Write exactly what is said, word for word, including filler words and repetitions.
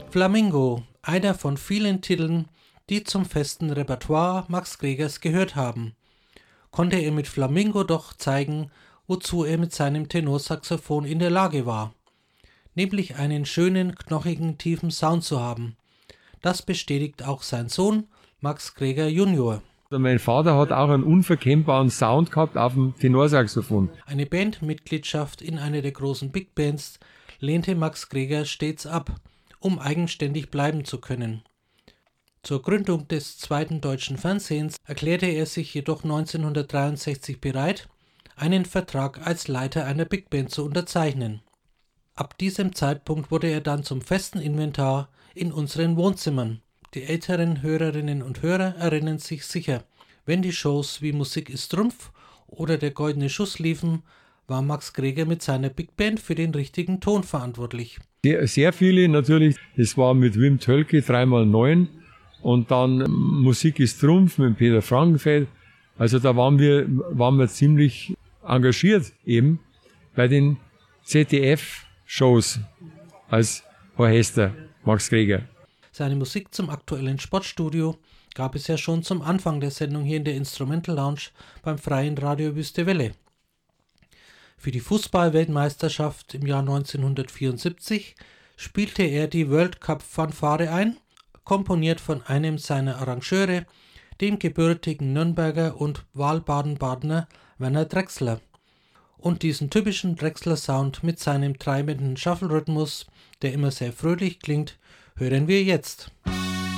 Flamingo, einer von vielen Titeln, die zum festen Repertoire Max Gregers gehört haben, konnte er mit Flamingo doch zeigen, wozu er mit seinem Tenorsaxophon in der Lage war, nämlich einen schönen, knochigen, tiefen Sound zu haben. Das bestätigt auch sein Sohn Max Greger Junior. Mein Vater hat auch einen unverkennbaren Sound gehabt auf dem Tenorsaxophon. Eine Bandmitgliedschaft in einer der großen Big Bands lehnte Max Greger stets ab, um eigenständig bleiben zu können. Zur Gründung des zweiten deutschen Fernsehens erklärte er sich jedoch neunzehnhundertdreiundsechzig bereit, einen Vertrag als Leiter einer Big Band zu unterzeichnen. Ab diesem Zeitpunkt wurde er dann zum festen Inventar in unseren Wohnzimmern. Die älteren Hörerinnen und Hörer erinnern sich sicher, wenn die Shows wie Musik ist Trumpf oder der Goldene Schuss liefen, war Max Greger mit seiner Big Band für den richtigen Ton verantwortlich. Sehr, sehr viele natürlich, das war mit Wim Tölke drei mal neun und dann Musik ist Trumpf mit Peter Frankenfeld. Also da waren wir, waren wir ziemlich engagiert eben bei den Z D F-Shows als Orchester Max Greger. Seine Musik zum aktuellen Sportstudio gab es ja schon zum Anfang der Sendung hier in der Instrumental Lounge beim Freien Radio Wüste Welle. Für die Fußball-Weltmeisterschaft im Jahr neunzehnhundertvierundsiebzig spielte er die World Cup-Fanfare ein, komponiert von einem seiner Arrangeure, dem gebürtigen Nürnberger und Wahlbaden-Badener Werner Drechsler. Und diesen typischen Drechsler-Sound mit seinem treibenden Shuffle-Rhythmus, der immer sehr fröhlich klingt, hören wir jetzt.